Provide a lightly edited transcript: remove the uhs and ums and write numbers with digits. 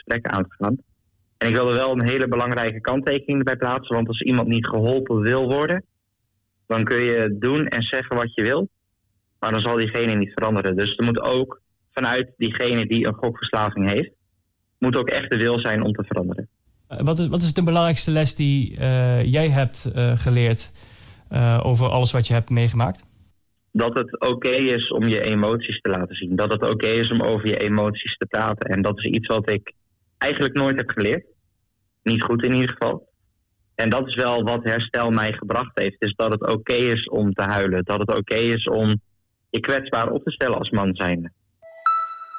gesprekken aan te gaan. En ik wil er wel een hele belangrijke kanttekening bij plaatsen. Want als iemand niet geholpen wil worden, dan kun je doen en zeggen wat je wil. Maar dan zal diegene niet veranderen. Dus er moet ook vanuit diegene die een gokverslaving heeft, moet ook echt de wil zijn om te veranderen. Wat is de belangrijkste les die jij hebt geleerd over alles wat je hebt meegemaakt? Dat het oké is om je emoties te laten zien. Dat het oké is om over je emoties te praten. En dat is iets wat ik eigenlijk nooit heb geleerd. Niet goed in ieder geval. En dat is wel wat herstel mij gebracht heeft. Is dat het oké is om te huilen. Dat het oké is om je kwetsbaar op te stellen als man zijnde.